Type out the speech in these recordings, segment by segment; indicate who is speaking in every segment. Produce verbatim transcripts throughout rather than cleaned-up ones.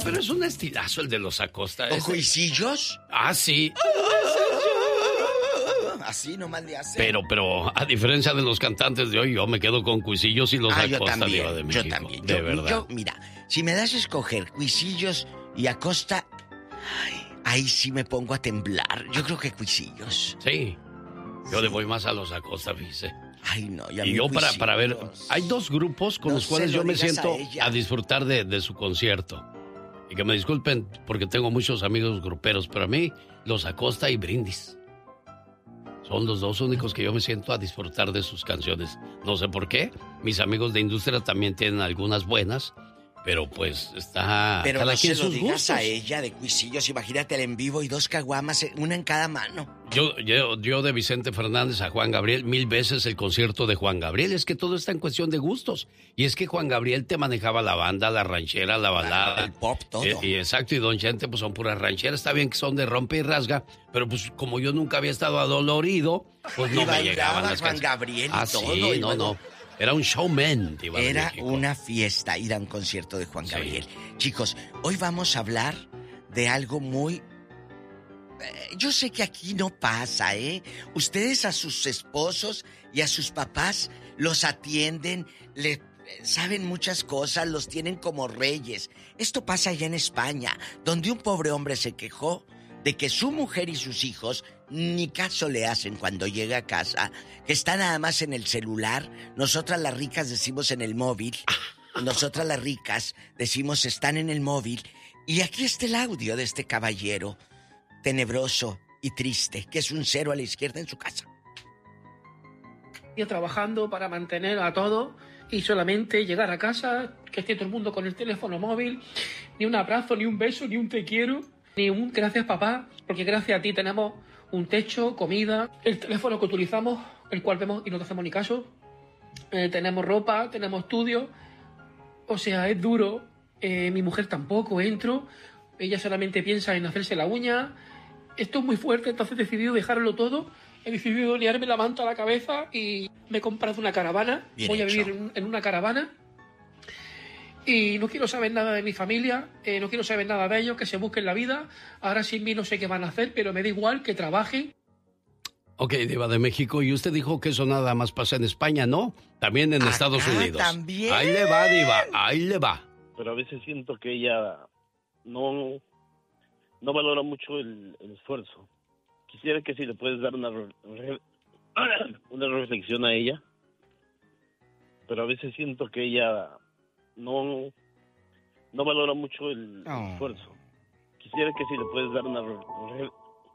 Speaker 1: pero es un estilazo el de los Acosta.
Speaker 2: ¿O juicillos?
Speaker 1: Ah, sí.
Speaker 2: Así nomás le hace.
Speaker 1: Pero, pero, a diferencia de los cantantes de hoy, yo me quedo con Cuisillos y los
Speaker 2: ah,
Speaker 1: Acosta,
Speaker 2: yo también,
Speaker 1: Diva de México.
Speaker 2: Yo también.
Speaker 1: De
Speaker 2: yo,
Speaker 1: verdad.
Speaker 2: Yo, mira, si me das a escoger Cuisillos y Acosta, ay, ahí sí me pongo a temblar. Yo creo que Cuisillos.
Speaker 1: Sí. Yo sí. le voy más a los Acosta, fíjese.
Speaker 2: Ay, no, y, a
Speaker 1: y yo para, para ver, hay dos grupos con
Speaker 2: no
Speaker 1: los cuales yo me siento
Speaker 2: a,
Speaker 1: a disfrutar de, de su concierto. Y que me disculpen porque tengo muchos amigos gruperos, pero a mí los Acosta y Brindis son los dos únicos que yo me siento a disfrutar de sus canciones. No sé por qué. Mis amigos de industria también tienen algunas buenas, pero pues está
Speaker 2: pero
Speaker 1: cada
Speaker 2: no
Speaker 1: quien
Speaker 2: se lo
Speaker 1: sus
Speaker 2: digas
Speaker 1: gustos.
Speaker 2: A ella de Cuisillos, imagínate el en vivo y dos caguamas, una en cada mano.
Speaker 1: Yo, yo, yo de Vicente Fernández a Juan Gabriel, mil veces el concierto de Juan Gabriel. Es que todo está en cuestión de gustos. Y es que Juan Gabriel te manejaba la banda, la ranchera, la balada.
Speaker 2: El pop, todo.
Speaker 1: Eh, y exacto, y Don Chente pues son puras rancheras. Está bien que son de rompe y rasga, pero pues como yo nunca había estado adolorido, pues no me llegaban las
Speaker 2: Juan
Speaker 1: canciones.
Speaker 2: Gabriel y
Speaker 1: ah,
Speaker 2: todo.
Speaker 1: Sí,
Speaker 2: y
Speaker 1: no,
Speaker 2: bueno,
Speaker 1: no. Era un showman, Diva de
Speaker 2: Era
Speaker 1: México.
Speaker 2: una fiesta ir a un concierto de Juan
Speaker 1: Sí.
Speaker 2: Gabriel. Chicos, hoy vamos a hablar de algo muy... Eh, yo sé que aquí no pasa, ¿eh? Ustedes a sus esposos y a sus papás los atienden, le saben muchas cosas, los tienen como reyes. Esto pasa allá en España, donde un pobre hombre se quejó de que su mujer y sus hijos ni caso le hacen cuando llega a casa, que está nada más en el celular. Nosotras las ricas decimos en el móvil, nosotras las ricas decimos están en el móvil. Y aquí está el audio de este caballero tenebroso y triste, que es un cero a la izquierda en su casa.
Speaker 3: Yo trabajando para mantener a todos y solamente llegar a casa, que esté todo el mundo con el teléfono móvil, ni un abrazo, ni un beso, ni un te quiero, ni un gracias papá, porque gracias a ti tenemos un techo, comida, el teléfono que utilizamos, el cual vemos y no te hacemos ni caso, eh, tenemos ropa, tenemos estudio, o sea, es duro. Eh, mi mujer tampoco, entro, ella solamente piensa en hacerse la uña. Esto es muy fuerte, entonces he decidido dejarlo todo. He decidido liarme la manta a la cabeza y me he comprado una caravana.
Speaker 2: Bien
Speaker 3: Voy
Speaker 2: hecho.
Speaker 3: a vivir en, en una caravana. Y no quiero saber nada de mi familia, eh, no quiero saber nada de ellos, que se busquen la vida. Ahora sin mí no sé qué van a hacer, pero me da igual que trabajen.
Speaker 1: Ok, Diva de México, y usted dijo que eso nada más pasa en España, ¿no? También en
Speaker 2: Acá
Speaker 1: Estados Unidos.
Speaker 2: también.
Speaker 1: Ahí le va, Diva, ahí le va.
Speaker 4: Pero a veces siento que ella no, no valora mucho el, el esfuerzo. Quisiera que si le puedes dar una, re- una reflexión a ella, pero a veces siento que ella no, no valora mucho el,
Speaker 2: Oh.
Speaker 4: el esfuerzo. Quisiera que si le puedes dar una, re-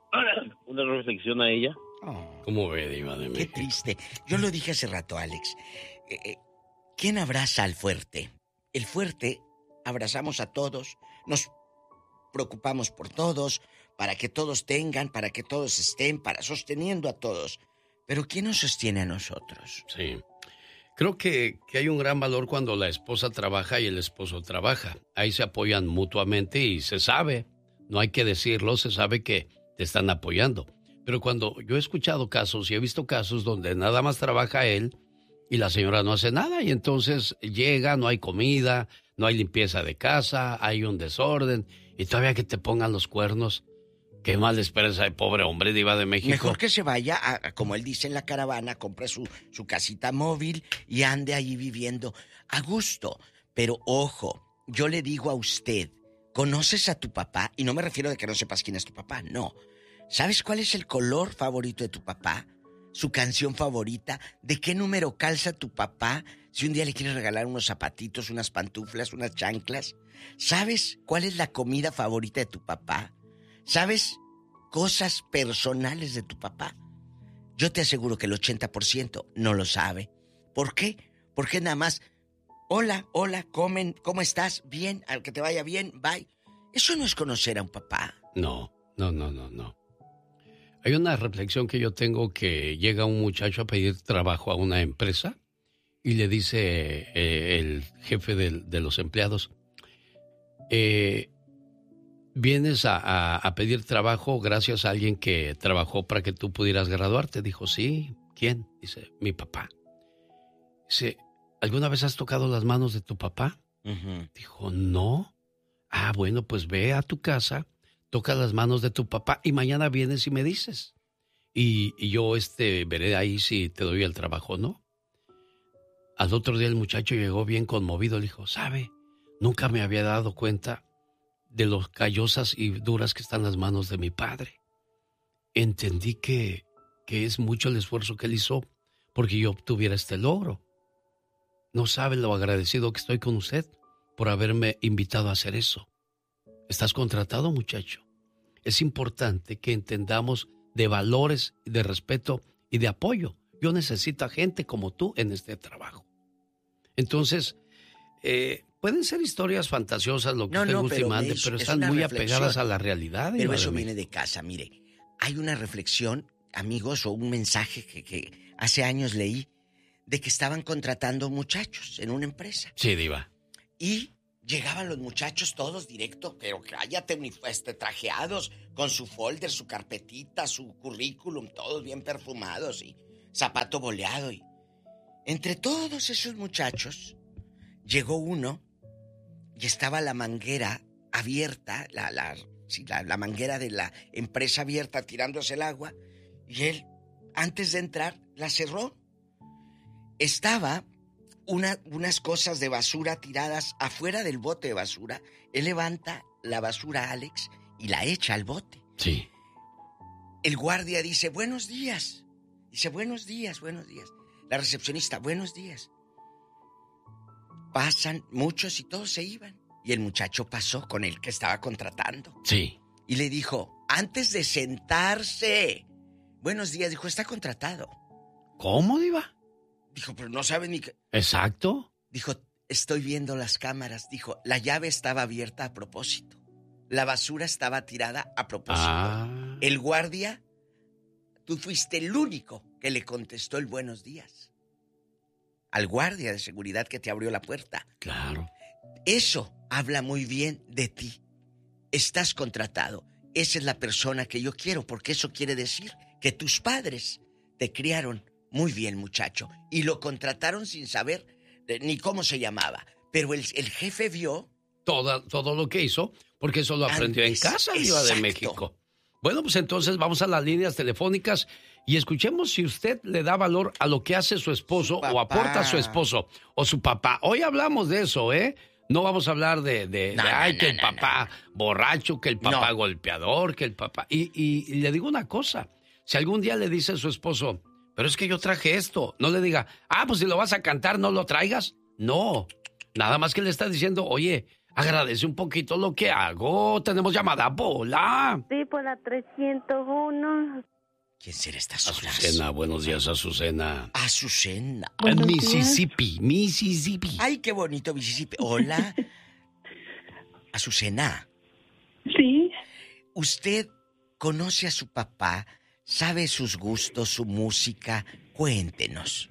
Speaker 4: una reflexión a ella.
Speaker 2: Oh,
Speaker 1: ¿Cómo ve, Diva de
Speaker 2: qué
Speaker 1: México?
Speaker 2: triste. Yo lo dije hace rato, Alex. Eh, eh, ¿Quién abraza al fuerte? El fuerte abrazamos a todos, nos preocupamos por todos, para que todos tengan, para que todos estén, para sosteniendo a todos. Pero ¿quién nos sostiene a nosotros?
Speaker 1: Sí. Creo que, que hay un gran valor cuando la esposa trabaja y el esposo trabaja. Ahí se apoyan mutuamente y se sabe, no hay que decirlo, se sabe que te están apoyando. Pero cuando yo he escuchado casos y he visto casos donde nada más trabaja él y la señora no hace nada y entonces llega, no hay comida, no hay limpieza de casa, hay un desorden y todavía que te pongan los cuernos. ¿Qué mal le esperas a ese pobre hombre, Diva de México?
Speaker 2: Mejor que se vaya, a, a, como él dice en la caravana, compre su, su casita móvil y ande ahí viviendo a gusto. Pero ojo, yo le digo a usted, ¿conoces a tu papá? Y no me refiero de que no sepas quién es tu papá, no. ¿Sabes cuál es el color favorito de tu papá? ¿Su canción favorita? ¿De qué número calza tu papá? Si un día le quieres regalar unos zapatitos, unas pantuflas, unas chanclas. ¿Sabes cuál es la comida favorita de tu papá? ¿Sabes cosas personales de tu papá? Yo te aseguro que el ochenta por ciento no lo sabe. ¿Por qué? Porque nada más, hola, hola, comen, ¿cómo estás? Bien, al que te vaya bien, bye. Eso no es conocer a un papá.
Speaker 1: No, no, no, no, no. Hay una reflexión que yo tengo que llega un muchacho a pedir trabajo a una empresa y le dice eh, el jefe de, de los empleados, eh, vienes a, a, a pedir trabajo gracias a alguien que trabajó para que tú pudieras graduarte. Dijo, sí, ¿quién? Dice, mi papá. Dice, ¿alguna vez has tocado las manos de tu papá?
Speaker 2: Uh-huh.
Speaker 1: Dijo, no. Ah, bueno, pues ve a tu casa, toca las manos de tu papá y mañana vienes y me dices. Y, y yo este, veré ahí si te doy el trabajo o no. Al otro día el muchacho llegó bien conmovido. Le dijo, ¿sabe? Nunca me había dado cuenta de lo callosas y duras que están las manos de mi padre. Entendí que, que es mucho el esfuerzo que él hizo porque yo obtuviera este logro. No sabe lo agradecido que estoy con usted por haberme invitado a hacer eso. Estás contratado, muchacho. Es importante que entendamos de valores, de respeto y de apoyo. Yo necesito a gente como tú en este trabajo. Entonces, eh, pueden ser historias fantasiosas, lo que
Speaker 2: no,
Speaker 1: usted
Speaker 2: no,
Speaker 1: guste
Speaker 2: pero
Speaker 1: y mande,
Speaker 2: es,
Speaker 1: pero
Speaker 2: es
Speaker 1: están muy
Speaker 2: reflexión.
Speaker 1: apegadas a la realidad.
Speaker 2: Pero eso viene de casa, mire. Hay una reflexión, amigos, o un mensaje que, que hace años leí, de que estaban contratando muchachos en una empresa.
Speaker 1: Sí, diva.
Speaker 2: Y llegaban los muchachos todos directo, pero cállate, este, trajeados, con su folder, su carpetita, su currículum, todos bien perfumados y zapato boleado. Y entre todos esos muchachos, llegó uno y estaba la manguera abierta, la, la, sí, la, la manguera de la empresa abierta tirándose el agua, y él, antes de entrar, la cerró. Estaba una, unas cosas de basura tiradas afuera del bote de basura. Él levanta la basura, Alex, y la echa al bote.
Speaker 1: Sí.
Speaker 2: El guardia dice, buenos días. Dice, buenos días, buenos días. La recepcionista, buenos días. Pasan muchos y todos se iban. Y el muchacho pasó con el que estaba contratando.
Speaker 1: Sí.
Speaker 2: Y le dijo, antes de sentarse, buenos días, dijo, está contratado.
Speaker 1: ¿Cómo, diva?
Speaker 2: Dijo, pero no sabe ni qué.
Speaker 1: Exacto.
Speaker 2: Dijo, estoy viendo las cámaras. Dijo, la llave estaba abierta a propósito. La basura estaba tirada a propósito.
Speaker 1: Ah.
Speaker 2: El guardia, tú fuiste el único que le contestó el buenos días. Al guardia de seguridad que te abrió la puerta.
Speaker 1: Claro.
Speaker 2: Eso habla muy bien de ti. Estás contratado. Esa es la persona que yo quiero, porque eso quiere decir que tus padres te criaron muy bien, muchacho, y lo contrataron sin saber eh, ni cómo se llamaba. Pero el, el jefe vio...
Speaker 1: Todo, todo lo que hizo, porque eso lo aprendió
Speaker 2: antes,
Speaker 1: en casa, Diva de México. Bueno, pues entonces vamos a las líneas telefónicas y escuchemos si usted le da valor a lo que hace su esposo o aporta a su esposo o su papá. Hoy hablamos de eso, ¿eh? No vamos a hablar de, de,
Speaker 2: no,
Speaker 1: de ay,
Speaker 2: no,
Speaker 1: que
Speaker 2: no,
Speaker 1: el
Speaker 2: no,
Speaker 1: papá
Speaker 2: no.
Speaker 1: borracho, que el papá
Speaker 2: No.
Speaker 1: golpeador, que el papá... Y, y, y le digo una cosa, si algún día le dice a su esposo, pero es que yo traje esto, no le diga, ah, pues si lo vas a cantar, no lo traigas. No, nada más que le está diciendo, oye, agradece un poquito lo que hago. Tenemos llamada, Pola.
Speaker 5: Sí, por la trescientos uno.
Speaker 2: ¿Quién será estas horas?
Speaker 1: Azucena, buenos días, Azucena.
Speaker 2: Azucena.
Speaker 1: En
Speaker 5: Buenos
Speaker 1: Mississippi, Mississippi.
Speaker 2: Ay, qué bonito Mississippi. Hola. Azucena.
Speaker 5: Sí,
Speaker 2: ¿Usted conoce a su papá? ¿Sabe sus gustos, su música? Cuéntenos.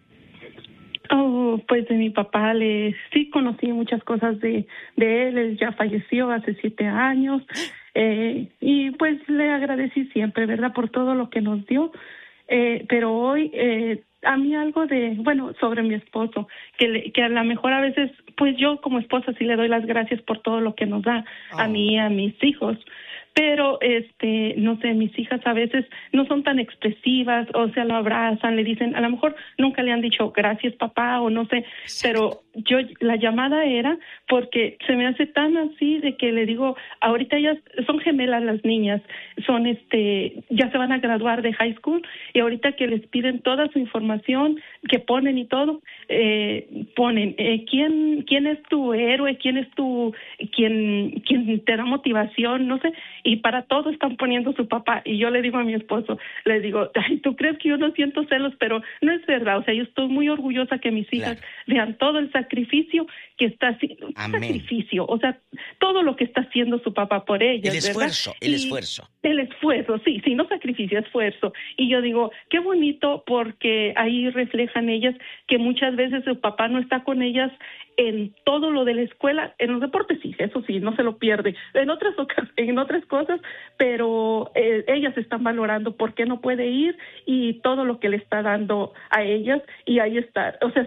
Speaker 5: oh, pues de mi papá le sí conocí muchas cosas de, de él. Él ya falleció hace siete años. Eh, y pues le agradecí siempre, ¿verdad? Por todo lo que nos dio. Eh, pero hoy, eh, a mí algo de, bueno, sobre mi esposo, que, le, que a lo mejor a veces, pues yo como esposa sí le doy las gracias por todo lo que nos da a mí y a mis hijos. Pero, este, no sé, mis hijas a veces no son tan expresivas, o sea, lo abrazan, le dicen, a lo mejor nunca le han dicho gracias papá o no sé, pero yo, la llamada era porque se me hace tan así de que le digo, ahorita ellas son gemelas las niñas, son, este, ya se van a graduar de high school y ahorita que les piden toda su información, que ponen y todo, eh, ponen, eh, ¿quién, quién es tu héroe? ¿Quién es tu, quién, quién te da motivación? No sé. Y para todo están poniendo su papá. Y yo le digo a mi esposo, le digo, ay, tú crees que yo no siento celos, pero no es verdad. O sea, yo estoy muy orgullosa que mis hijas
Speaker 2: Claro.
Speaker 5: vean todo el sacrificio que está haciendo.
Speaker 2: Amén.
Speaker 5: Sacrificio, o sea, todo lo que está haciendo su papá por ellas.
Speaker 2: El
Speaker 5: ¿verdad?
Speaker 2: esfuerzo, el
Speaker 5: Y
Speaker 2: esfuerzo.
Speaker 5: El esfuerzo, sí, sí, no sacrificio, esfuerzo. Y yo digo, qué bonito porque ahí reflejan ellas que muchas veces su papá no está con ellas en todo lo de la escuela, en los deportes sí, eso sí, no se lo pierde, en otras en otras cosas, pero eh, ellas están valorando por qué no puede ir y todo lo que le está dando a ellas y ahí está, o sea,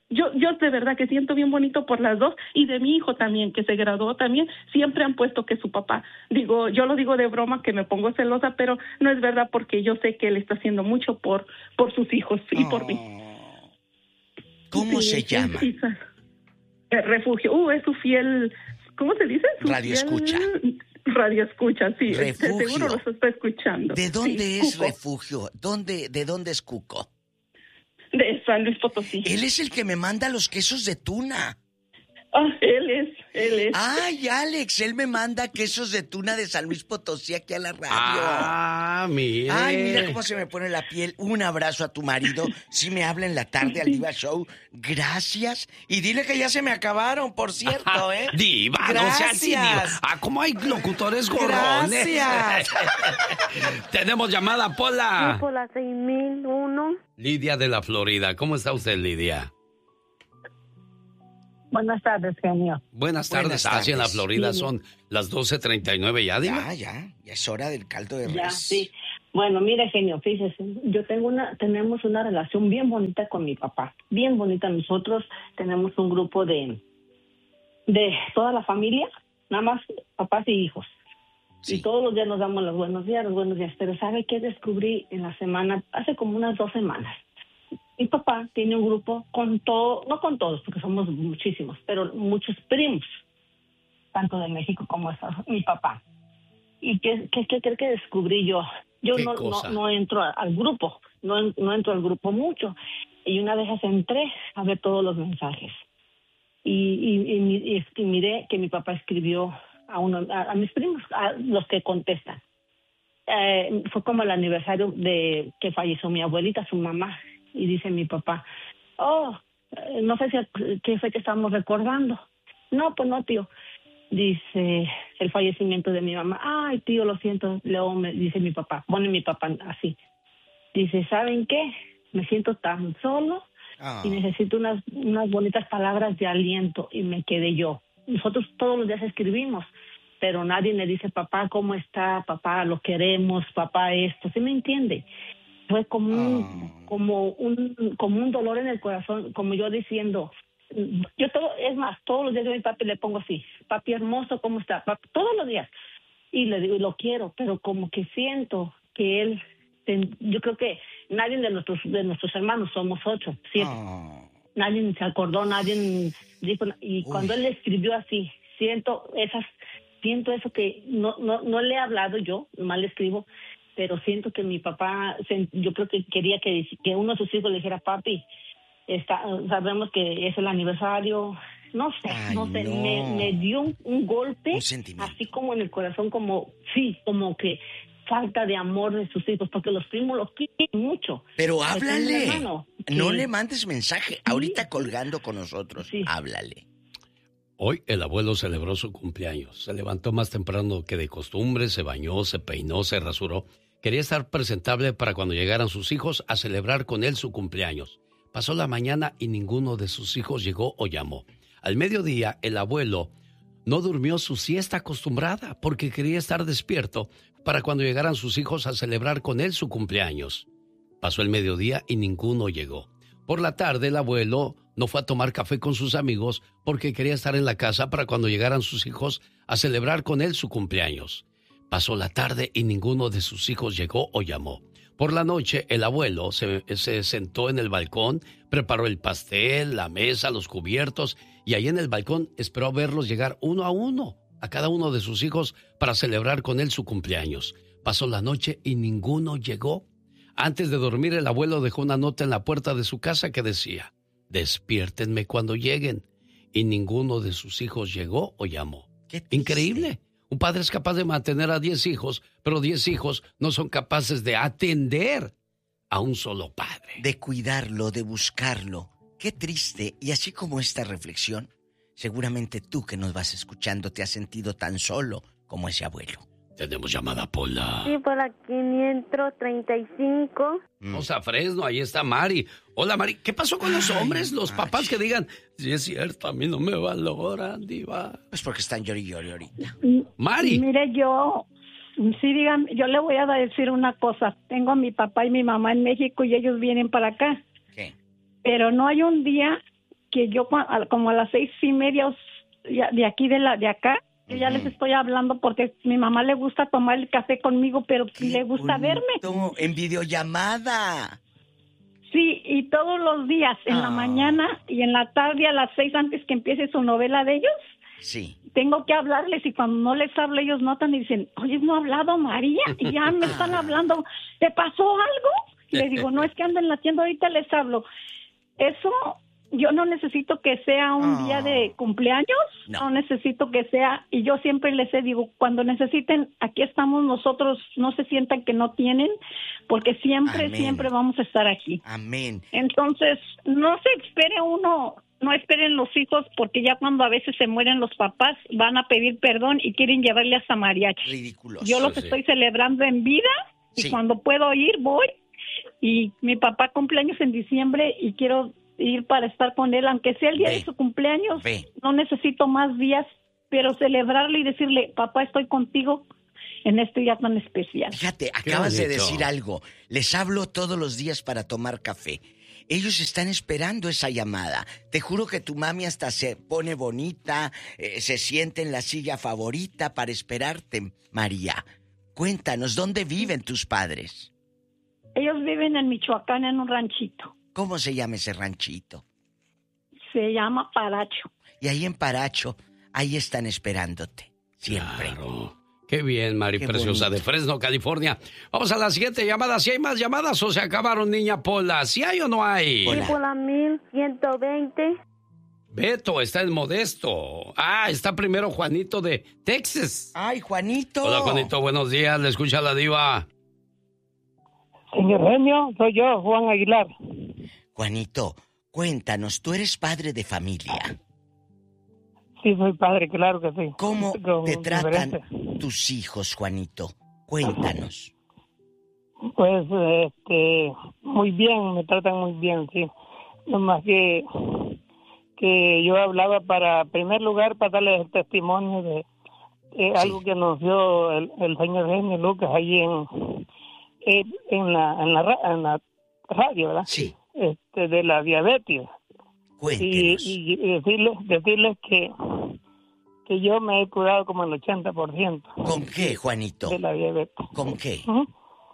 Speaker 5: yo, yo de verdad que siento bien bonito por las dos, y de mi hijo también, que se graduó también, siempre han puesto que su papá, digo, yo lo digo de broma, que me pongo celosa, pero no es verdad, porque yo sé que él está haciendo mucho por, por sus hijos y
Speaker 2: oh.
Speaker 5: por mí.
Speaker 2: ¿Cómo
Speaker 5: Sí,
Speaker 2: se llama?
Speaker 5: sí, sí. El refugio, uh, es su fiel, ¿cómo se dice? Su
Speaker 2: Radio
Speaker 5: fiel...
Speaker 2: escucha.
Speaker 5: Radio escucha, sí,
Speaker 2: Refugio.
Speaker 5: seguro los está escuchando.
Speaker 2: ¿De dónde
Speaker 5: sí,
Speaker 2: es
Speaker 5: Cuco.
Speaker 2: Refugio? ¿Dónde, ¿De dónde es Cuco?
Speaker 5: De San Luis Potosí.
Speaker 2: Él es el que me manda los quesos de tuna.
Speaker 5: Ah, él es, él es.
Speaker 2: Ay, Alex, él me manda quesos de tuna de San Luis Potosí aquí a la radio.
Speaker 1: Ah, mire.
Speaker 2: Ay, mira cómo se me pone la piel. Un abrazo a tu marido. Si me habla en la tarde al Diva Show, gracias. Y dile que ya se me acabaron, por cierto, ¿eh?
Speaker 1: Diva, no seas así, Diva.
Speaker 2: Gracias.
Speaker 1: Ah, ¿cómo hay locutores gorrones?
Speaker 2: Gracias.
Speaker 1: Tenemos llamada, Pola.
Speaker 6: Sí, por la seis mil uno.
Speaker 1: Lidia de la Florida. ¿Cómo está usted, Lidia?
Speaker 6: Buenas tardes, genio.
Speaker 1: Buenas tardes.
Speaker 2: Buenas
Speaker 1: Ah, sí, en la
Speaker 2: tardes.
Speaker 1: Florida
Speaker 6: Sí.
Speaker 1: son las doce treinta y nueve ya, Diva.
Speaker 2: Ya, ya, ya es hora del caldo de res.
Speaker 6: Ya, sí. Bueno, mire, genio, fíjese, yo tengo una, tenemos una relación bien bonita con mi papá, bien bonita. Nosotros tenemos un grupo de, de toda la familia, nada más papás y hijos.
Speaker 2: Sí.
Speaker 6: Y todos los días nos damos los buenos días, los buenos días. Pero ¿sabe qué descubrí en la semana? Hace como unas dos semanas. Mi papá tiene un grupo con todo, no con todos, porque somos muchísimos, pero muchos primos, tanto de México como de mi papá. ¿Y qué, qué, qué cree que descubrí yo? Yo
Speaker 1: ¿Qué
Speaker 6: no,
Speaker 1: cosa?
Speaker 6: no, no entro a- al grupo, no, en- no entro al grupo mucho. Y una vez entré a ver todos los mensajes. Y, y, y, mi- y es que miré que mi papá escribió a, uno, a, a mis primos, a los que contestan. Eh, fue como el aniversario de que falleció mi abuelita, su mamá. Y dice mi papá, oh, eh, no sé si a- qué fecha estamos recordando. No, pues no, tío. Dice, el fallecimiento de mi mamá. Ay, tío, lo siento. Luego me dice mi papá, pone mi papá así. Dice, ¿saben qué? Me siento tan solo
Speaker 2: Ah.
Speaker 6: y necesito unas, unas bonitas palabras de aliento. Y me quedé yo. Nosotros todos los días escribimos, pero nadie le dice, papá, ¿cómo está? Papá, lo queremos, papá, esto. ¿Sí me entiende? Fue como un,
Speaker 2: Ah.
Speaker 6: como un, como un dolor en el corazón, como yo diciendo, yo todo, es más, todos los días yo a mi papi le pongo así, papi hermoso, ¿cómo está? Papi, todos los días. Y le digo, lo quiero, pero como que siento que él, ten- yo creo que nadie de nuestros, de nuestros hermanos, somos ocho, siete,
Speaker 2: Ah.
Speaker 6: nadie se acordó, nadie dijo, y cuando
Speaker 2: Uy.
Speaker 6: él le escribió así, siento esas, siento eso que no, no, no le he hablado yo, mal le escribo, pero siento que mi papá, se- yo creo que quería que, que uno de sus hijos le dijera, papi, está, sabemos que es el aniversario, no sé,
Speaker 2: Ay,
Speaker 6: no sé,
Speaker 2: no.
Speaker 6: Me, me dio un, un golpe,
Speaker 2: Un sentimiento.
Speaker 6: así como en el corazón, como, sí, como que falta de amor de sus hijos, porque los primos los quieren mucho.
Speaker 2: Pero
Speaker 6: Es un
Speaker 2: háblale.
Speaker 6: hermano
Speaker 2: No
Speaker 6: que-
Speaker 2: le mandes mensaje. Ahorita colgando con nosotros.
Speaker 6: Sí.
Speaker 2: Háblale.
Speaker 1: Hoy el abuelo celebró su cumpleaños. Se levantó más temprano que de costumbre, se bañó, se peinó, se rasuró. Quería estar presentable para cuando llegaran sus hijos a celebrar con él su cumpleaños. Pasó la mañana y ninguno de sus hijos llegó o llamó. Al mediodía, el abuelo no durmió su siesta acostumbrada porque quería estar despierto para cuando llegaran sus hijos a celebrar con él su cumpleaños. Pasó el mediodía y ninguno llegó. Por la tarde, el abuelo no fue a tomar café con sus amigos porque quería estar en la casa para cuando llegaran sus hijos a celebrar con él su cumpleaños. Pasó la tarde y ninguno de sus hijos llegó o llamó. Por la noche, el abuelo se, se sentó en el balcón, preparó el pastel, la mesa, los cubiertos, y ahí en el balcón esperó verlos llegar uno a uno, a cada uno de sus hijos, para celebrar con él su cumpleaños. Pasó la noche y ninguno llegó. Antes de dormir, el abuelo dejó una nota en la puerta de su casa que decía, despiértenme cuando lleguen, y ninguno de sus hijos llegó o llamó.
Speaker 2: Qué triste.
Speaker 1: Increíble. Un padre es capaz de mantener a diez hijos, pero diez hijos no son capaces de atender a un solo padre.
Speaker 2: De cuidarlo, de buscarlo. Qué triste. Y así como esta reflexión, seguramente tú que nos vas escuchando te has sentido tan solo como ese abuelo.
Speaker 1: Tenemos llamada, Pola.
Speaker 6: Sí, por la quinientos treinta y cinco.
Speaker 1: Vamos a Fresno, ahí está Mari. Hola, Mari. ¿Qué pasó con los
Speaker 2: Ay,
Speaker 1: hombres? Los
Speaker 2: ay.
Speaker 1: papás que digan, si es cierto, a mí no me valoran, diva.
Speaker 2: Pues porque están llori llori ahorita.
Speaker 1: Mari.
Speaker 7: Mire, yo, sí, digan, yo le voy a decir una cosa. Tengo a mi papá y mi mamá en México y ellos vienen para acá.
Speaker 2: ¿Qué?
Speaker 7: Pero no hay un día que yo como a las seis y media de aquí de la de acá, yo ya les estoy hablando porque a mi mamá le gusta tomar el café conmigo, pero le gusta
Speaker 2: bonito.
Speaker 7: verme.
Speaker 2: En videollamada.
Speaker 7: Sí, y todos los días, en ah. la mañana y en la tarde a las seis antes que empiece su novela de ellos.
Speaker 2: Sí.
Speaker 7: Tengo que hablarles y cuando no les hablo ellos notan y dicen, oye, ¿no ha hablado María? Y ya me están hablando, ¿te pasó algo? Y les digo, no, es que ando en la tienda, ahorita les hablo. Eso, yo no necesito que sea un oh. día de cumpleaños, no. no necesito que sea, y yo siempre les he digo, cuando necesiten, aquí estamos nosotros, no se sientan que no tienen, porque siempre, Amén. siempre vamos a estar aquí.
Speaker 2: Amén.
Speaker 7: Entonces, no se espere uno... No esperen los hijos porque ya cuando a veces se mueren los papás van a pedir perdón y quieren llevarle hasta mariachi.
Speaker 2: Ridículos.
Speaker 7: Yo los sí. estoy celebrando en vida y sí. cuando puedo ir voy. Y mi papá cumpleaños en diciembre y quiero ir para estar con él, aunque sea el día Ve. de su cumpleaños. Ve. No necesito más días, pero celebrarle y decirle, papá, estoy contigo en este día tan especial.
Speaker 2: Fíjate, acabas de decir algo. Les hablo todos los días para tomar café. Ellos están esperando esa llamada. Te juro que tu mami hasta se pone bonita, eh, se siente en la silla favorita para esperarte, María. Cuéntanos, ¿dónde viven tus padres?
Speaker 7: Ellos viven en Michoacán, en un ranchito.
Speaker 2: ¿Cómo se llama ese ranchito?
Speaker 7: Se llama Paracho.
Speaker 2: Y ahí en Paracho, ahí están esperándote, siempre.
Speaker 1: Claro. Qué bien, Mari Qué Preciosa bonito. De Fresno, California. Vamos a la siguiente llamada. ¿Si hay más llamadas o se acabaron, niña Pola? ¿Si hay o no hay?
Speaker 8: Sí, Pola mil ciento veinte.
Speaker 1: Beto, está en Modesto. Ah, está primero Juanito de Texas.
Speaker 2: ¡Ay, Juanito!
Speaker 1: Hola, Juanito, buenos días. Le escucha la diva.
Speaker 9: Señor genio, soy yo, Juan Aguilar.
Speaker 2: Juanito, cuéntanos, ¿tú eres padre de familia?
Speaker 9: Sí, soy padre, claro que sí.
Speaker 2: ¿Cómo
Speaker 9: Con
Speaker 2: te tratan
Speaker 9: diferentes.
Speaker 2: tus hijos, Juanito? Cuéntanos.
Speaker 9: Pues, este, muy bien, me tratan muy bien, sí. Nomás que, que yo hablaba para, en primer lugar, para darles el testimonio de eh, sí. algo que anunció el, el señor Genio Lucas allí en, en, en, la, en, la, en la radio, ¿verdad?
Speaker 2: Sí.
Speaker 9: Este, de la diabetes.
Speaker 2: Cuéntenos.
Speaker 9: Y, y decirles, decirles que, que yo me he curado como el ochenta por ciento.
Speaker 2: ¿Con qué, Juanito?
Speaker 9: De la diabetes.
Speaker 2: ¿Con qué?
Speaker 9: ¿Uh-huh?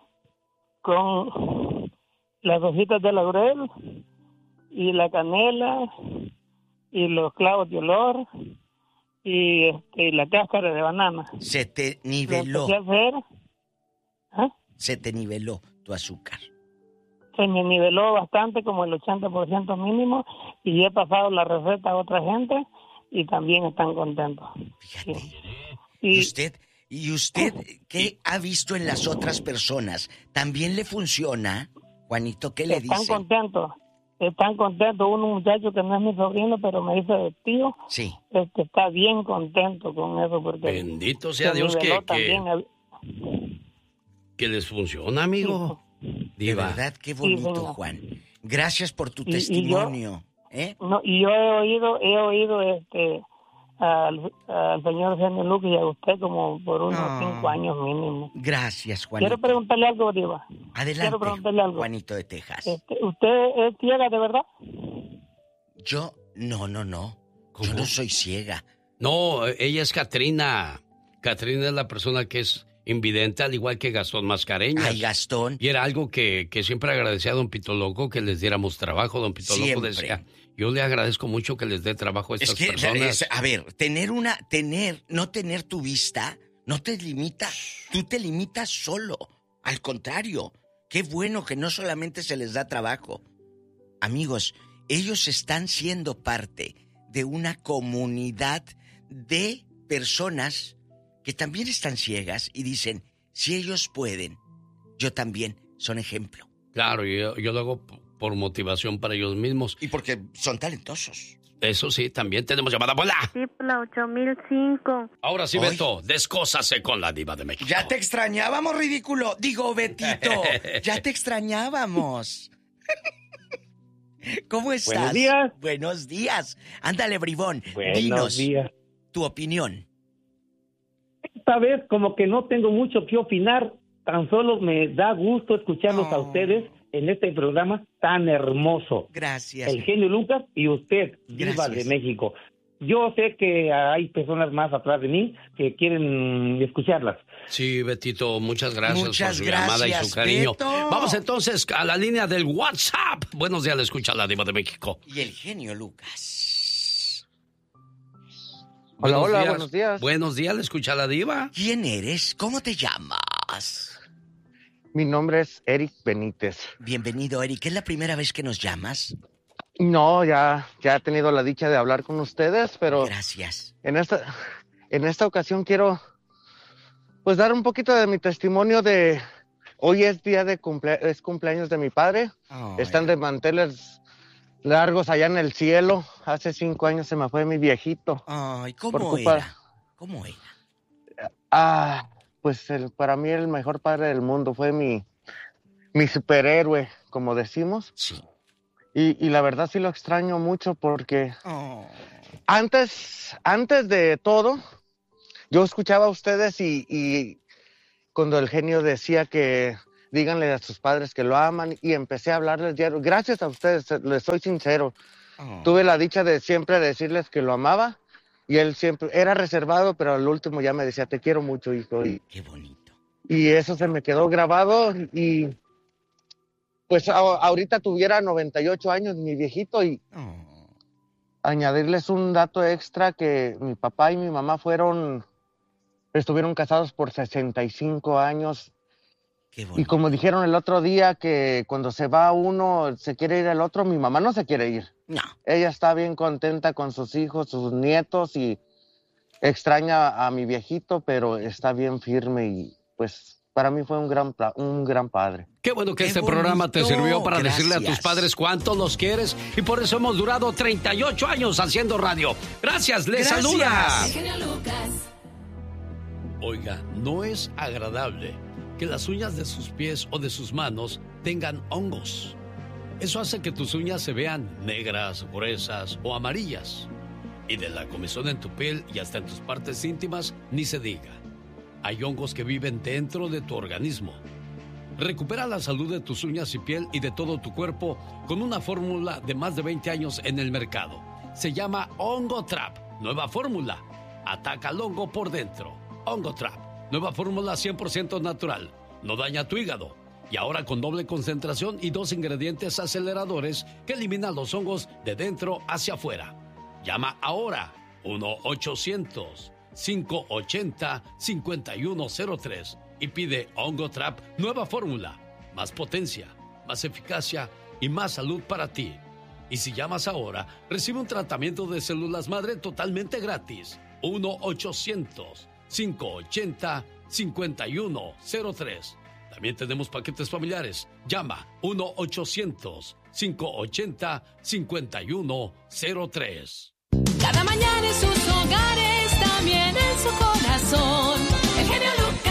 Speaker 9: Con las hojitas de laurel y la canela y los clavos de olor y, este, y la cáscara de banana.
Speaker 2: Se te niveló.
Speaker 9: Lo empecé a hacer. ¿Ah?
Speaker 2: Se te niveló tu azúcar.
Speaker 9: Se me niveló bastante, como el ochenta por ciento mínimo, y he pasado la receta a otra gente y también están contentos.
Speaker 2: Fíjate. Sí. Y, ¿Y usted, y usted qué ha visto en las otras personas? ¿También le funciona, Juanito? ¿Qué le dice?
Speaker 9: Están contentos, están contentos. Un muchacho que no es mi sobrino, pero me dice de tío,
Speaker 2: sí.
Speaker 9: este, está bien contento con eso. Porque
Speaker 1: bendito sea Dios que, que, que les funciona, amigo. Sí.
Speaker 2: De verdad, qué bonito, sí, Juan. Gracias por tu y, testimonio.
Speaker 9: Y yo,
Speaker 2: ¿eh?
Speaker 9: no, y yo he oído, he oído este al, al señor Genio Lucas y a usted como por unos oh. cinco años mínimo.
Speaker 2: Gracias, Juanito.
Speaker 9: Quiero preguntarle algo, Diva.
Speaker 2: Adelante,
Speaker 9: Quiero preguntarle algo.
Speaker 2: Juanito de Texas.
Speaker 9: Este, ¿Usted es ciega de verdad?
Speaker 2: Yo, no, no, no. ¿Cómo? Yo no soy ciega.
Speaker 1: No, ella es Catrina. Catrina es la persona que es invidente, al igual que Gastón Mascareñas.
Speaker 2: Ay, Gastón.
Speaker 1: Y era algo que, que siempre agradecía a don Pito Loco, que les diéramos trabajo. Don Pito Loco decía, yo le agradezco mucho que les dé trabajo a estas
Speaker 2: es que,
Speaker 1: personas.
Speaker 2: Es, a ver, tener una, tener, no tener tu vista, no te limita, tú te limitas solo. Al contrario, qué bueno que no solamente se les da trabajo. Amigos, ellos están siendo parte de una comunidad de personas que también están ciegas y dicen, si ellos pueden, yo también, son ejemplo.
Speaker 1: Claro, yo, yo lo hago por motivación para ellos mismos.
Speaker 2: Y porque son talentosos.
Speaker 1: Eso sí, también tenemos llamada por la...
Speaker 8: Sí, por la ocho mil cinco.
Speaker 1: Ahora sí, Hoy... Beto, descósase con la diva de México.
Speaker 2: Ya te extrañábamos, ridículo. Digo, Betito, ya te extrañábamos. ¿Cómo estás?
Speaker 9: Buenos días.
Speaker 2: Buenos días. Ándale, bribón.
Speaker 9: Buenos
Speaker 2: Dinos
Speaker 9: días.
Speaker 2: Tu opinión.
Speaker 9: Esta vez como que no tengo mucho que opinar, tan solo me da gusto escucharlos oh. a ustedes
Speaker 10: en este programa tan hermoso.
Speaker 2: Gracias.
Speaker 10: El genio Lucas y usted, Diva de México. Yo sé que hay personas más atrás de mí que quieren escucharlas.
Speaker 1: Sí, Betito, muchas gracias
Speaker 2: muchas
Speaker 1: por su
Speaker 2: gracias,
Speaker 1: llamada y su cariño.
Speaker 2: Beto.
Speaker 1: Vamos entonces a la línea del WhatsApp. Buenos días, le escucha la Diva de México.
Speaker 2: Y el genio Lucas.
Speaker 11: Hola,
Speaker 1: Buenos
Speaker 11: hola,
Speaker 1: días.
Speaker 11: buenos días.
Speaker 1: Buenos días, le escucha la Diva.
Speaker 2: ¿Quién eres? ¿Cómo te llamas?
Speaker 11: Mi nombre es Eric Benítez.
Speaker 2: Bienvenido, Eric. ¿Es la primera vez que nos llamas?
Speaker 11: No, ya, ya he tenido la dicha de hablar con ustedes, pero...
Speaker 2: Gracias.
Speaker 11: En esta, en esta ocasión quiero, pues, dar un poquito de mi testimonio de... Hoy es día de cumple, es cumpleaños de mi padre.
Speaker 2: Oh,
Speaker 11: Están de manteles largos allá en el cielo. Hace cinco años se me fue mi viejito.
Speaker 2: Ay, ¿cómo
Speaker 11: por culpa-
Speaker 2: era? ¿Cómo era?
Speaker 11: Ah, pues el, para mí el mejor padre del mundo. Fue mi, mi superhéroe, como decimos.
Speaker 2: Sí.
Speaker 11: Y, y la verdad sí lo extraño mucho porque
Speaker 2: Oh.
Speaker 11: antes, antes de todo, yo escuchaba a ustedes y, y cuando el genio decía que díganle a sus padres que lo aman y empecé a hablarles diario. Gracias a ustedes, les soy sincero.
Speaker 2: Oh.
Speaker 11: Tuve la dicha de siempre decirles que lo amaba y él siempre era reservado, pero al último ya me decía, te quiero mucho, hijo. Y,
Speaker 2: Qué bonito.
Speaker 11: y eso se me quedó grabado y pues a- ahorita tuviera noventa y ocho años mi viejito y
Speaker 2: Oh.
Speaker 11: añadirles un dato extra que mi papá y mi mamá fueron, estuvieron casados por sesenta y cinco años.
Speaker 2: Qué bonito.
Speaker 11: Y como dijeron el otro día que cuando se va uno se quiere ir el otro, mi mamá no se quiere ir.
Speaker 2: No.
Speaker 11: Ella está bien contenta con sus hijos, sus nietos y extraña a mi viejito, pero está bien firme y pues para mí fue un gran, pla- un gran padre.
Speaker 1: Qué bueno que
Speaker 2: Qué
Speaker 1: este programa te
Speaker 2: bonito,
Speaker 1: sirvió para decirle a tus
Speaker 2: gracias.
Speaker 1: padres cuánto los quieres y por eso hemos durado treinta y ocho años haciendo radio. Gracias, les
Speaker 2: Gracias.
Speaker 1: saluda.
Speaker 12: El genio Lucas.
Speaker 1: Oiga, no es agradable que las uñas de sus pies o de sus manos tengan hongos. Eso hace que tus uñas se vean negras, gruesas o amarillas. Y de la comezón en tu piel y hasta en tus partes íntimas, ni se diga. Hay hongos que viven dentro de tu organismo. Recupera la salud de tus uñas y piel y de todo tu cuerpo con una fórmula de más de veinte años en el mercado. Se llama Hongo Trap, nueva fórmula. Ataca al hongo por dentro. Hongo Trap, nueva fórmula cien por ciento natural. No daña tu hígado. Y ahora con doble concentración y dos ingredientes aceleradores que eliminan los hongos de dentro hacia afuera. Llama ahora uno ochocientos, cinco ochenta, cincuenta y uno cero tres y pide Hongo Trap nueva fórmula. Más potencia, más eficacia y más salud para ti. Y si llamas ahora, recibe un tratamiento de células madre totalmente gratis. uno ochocientos, cinco ochenta, cincuenta y uno cero tres. También tenemos paquetes familiares. Llama uno ochocientos, cinco ochenta, cincuenta y uno cero tres.
Speaker 12: Cada mañana en sus hogares, también en su corazón. El genio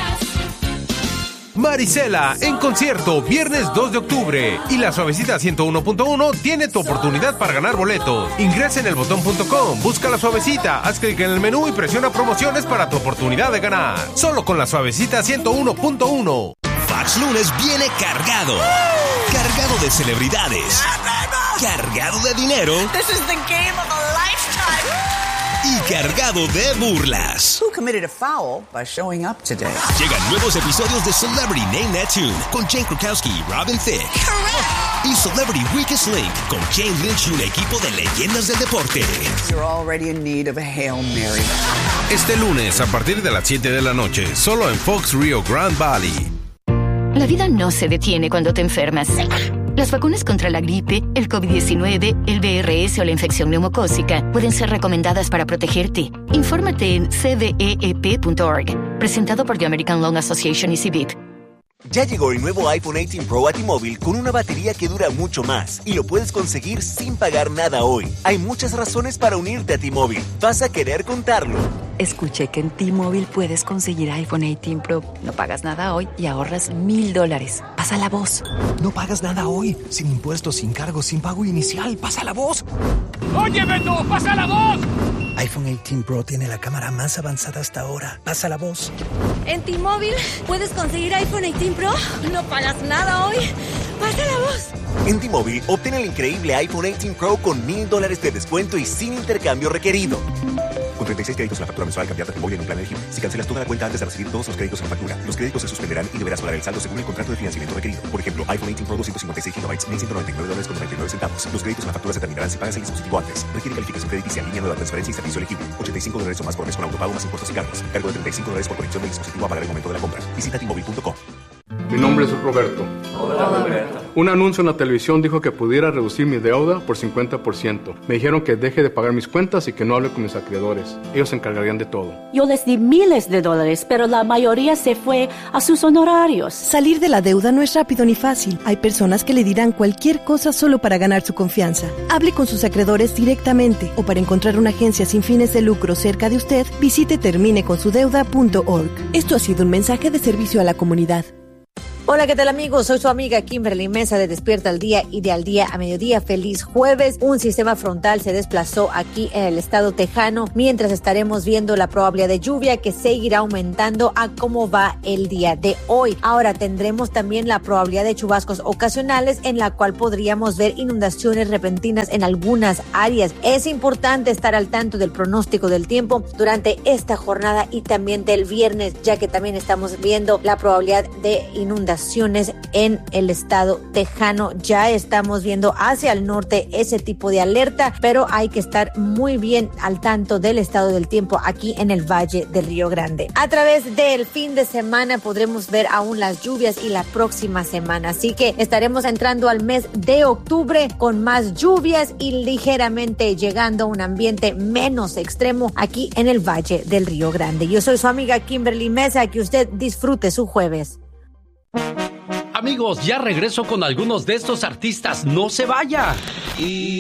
Speaker 12: Lucas.
Speaker 13: Marisela en concierto viernes dos de octubre y la Suavecita ciento uno punto uno tiene tu oportunidad para ganar boletos. Ingresa en el botón punto com, busca la Suavecita, haz clic en el menú y presiona promociones para tu oportunidad de ganar. Solo con la Suavecita ciento uno punto uno.
Speaker 14: Fax Lunes viene cargado. Cargado de celebridades. Cargado de dinero.
Speaker 15: This is the game of a lifetime.
Speaker 14: Y cargado de burlas.
Speaker 15: Who committed a foul by showing up today?
Speaker 14: Llegan nuevos episodios de Celebrity Name That Tune con Jane Krakowski y Robin Thicke.
Speaker 15: Correct.
Speaker 14: Y Celebrity Weakest Link con Jane Lynch y un equipo de leyendas del deporte.
Speaker 15: You're already in need of a Hail Mary.
Speaker 13: Este lunes a partir de las siete de la noche, solo en Fox Rio Grande Valley.
Speaker 16: La vida no se detiene cuando te enfermas. Las vacunas contra la gripe, el COVID diecinueve, el V R S o la infección neumocócica pueden ser recomendadas para protegerte. Infórmate en c v e e p punto org. Presentado por The American Lung Association y C B I P.
Speaker 17: Ya llegó el nuevo iPhone dieciocho Pro a T-Mobile con una batería que dura mucho más y lo puedes conseguir sin pagar nada hoy. Hay muchas razones para unirte a T-Mobile. Vas a querer contarlo.
Speaker 18: Escuché que en T-Mobile puedes conseguir iPhone dieciocho Pro. No pagas nada hoy y ahorras mil dólares. Pasa la voz.
Speaker 19: No pagas nada hoy. Sin impuestos, sin cargos, sin pago inicial. Pasa la voz.
Speaker 20: ¡Oye, Beto! ¡Pasa la voz!
Speaker 19: iPhone dieciocho Pro tiene la cámara más avanzada hasta ahora. Pasa la voz.
Speaker 21: En T-Mobile puedes conseguir iPhone dieciocho Pro. No pagas nada hoy.
Speaker 12: ¡Pasa la voz!
Speaker 17: En T-Mobile, obtén el increíble iPhone dieciocho Pro con mil dólares de descuento y sin intercambio requerido. Con treinta y seis créditos en la factura mensual, cambiarte a T-Mobile en un plan elegible. Si cancelas toda la cuenta antes de recibir todos los créditos en la factura, los créditos se suspenderán y deberás pagar el saldo según el contrato de financiamiento requerido. Por ejemplo, iPhone dieciocho Pro doscientos cincuenta y seis gigabytes, mil ciento noventa y nueve dólares con noventa y nueve centavos. Los créditos en la factura se terminarán si pagas el dispositivo antes. Requiere calificación crediticia, línea nueva, transferencia y servicio elegible. ochenta y cinco dólares o más por mes con autopago más impuestos y cargos. Cargo de treinta y cinco dólares por conexión del dispositivo a pagar el momento de la compra. Visita T Mobile punto com.
Speaker 21: Mi nombre es Roberto.
Speaker 12: Hola, Roberto.
Speaker 21: Un anuncio en la televisión dijo que pudiera reducir mi deuda por cincuenta por ciento. Me dijeron que deje de pagar mis cuentas y que no hable con mis acreedores. Ellos se encargarían de todo.
Speaker 22: Yo les di miles de dólares, pero la mayoría se fue a sus honorarios.
Speaker 23: Salir de la deuda no es rápido ni fácil. Hay personas que le dirán cualquier cosa solo para ganar su confianza. Hable con sus acreedores directamente o para encontrar una agencia sin fines de lucro cerca de usted, visite termine con su deuda punto org. Esto ha sido un mensaje de servicio a la comunidad.
Speaker 24: Hola, ¿qué tal amigos? Soy su amiga Kimberly Mesa de Despierta al Día y de Al Día a Mediodía. Feliz jueves. Un sistema frontal se desplazó aquí en el estado tejano, mientras estaremos viendo la probabilidad de lluvia que seguirá aumentando a cómo va el día de hoy. Ahora tendremos también la probabilidad de chubascos ocasionales, en la cual podríamos ver inundaciones repentinas en algunas áreas. Es importante estar al tanto del pronóstico del tiempo durante esta jornada y también del viernes, ya que también estamos viendo la probabilidad de inundaciones en el estado tejano. Ya estamos viendo hacia el norte ese tipo de alerta, pero hay que estar muy bien al tanto del estado del tiempo aquí en el Valle del Río Grande. A través del fin de semana podremos ver aún las lluvias y la próxima semana, así que estaremos entrando al mes de octubre con más lluvias y ligeramente llegando a un ambiente menos extremo aquí en el Valle del Río Grande. Yo soy su amiga Kimberly Mesa, que usted disfrute su jueves.
Speaker 1: Amigos, ya regreso con algunos de estos artistas. ¡No se vaya! Y